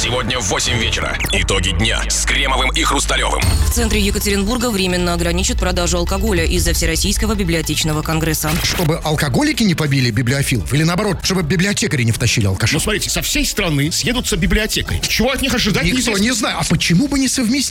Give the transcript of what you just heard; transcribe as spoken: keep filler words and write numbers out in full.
Сегодня в восемь вечера. Итоги дня с Кремовым и Хрусталевым. В центре Екатеринбурга временно ограничат продажу алкоголя из-за Всероссийского библиотечного конгресса. Чтобы алкоголики не побили библиофилов? Или наоборот, чтобы библиотекари не втащили алкашей? Ну, смотрите, со всей страны съедутся библиотекари. Чего от них ожидать Никто неизвестно. не знает. А почему бы не совместить?